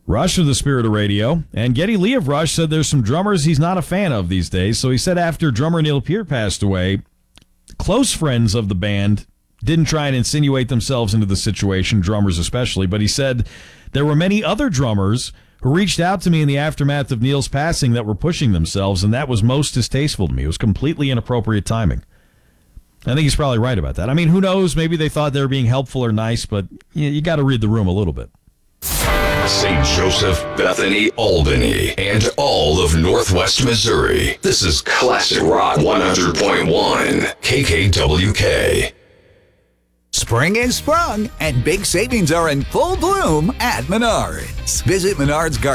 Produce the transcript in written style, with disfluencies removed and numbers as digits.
Rush of the Spirit of Radio. And Geddy Lee of Rush said there's some drummers he's not a fan of these days. So he said after drummer Neil Peart passed away, close friends of the band didn't try and insinuate themselves into the situation, drummers especially, but he said there were many other drummers who reached out to me in the aftermath of Neil's passing that were pushing themselves, and that was most distasteful to me. It was completely inappropriate timing. I think he's probably right about that. I mean, who knows? Maybe they thought they were being helpful or nice, but you got to read the room a little bit. St. Joseph, Bethany, Albany, and all of Northwest Missouri. This is Classic Rock 100.1 KKWK. Spring is sprung, and big savings are in full bloom at Menards. Visit Menards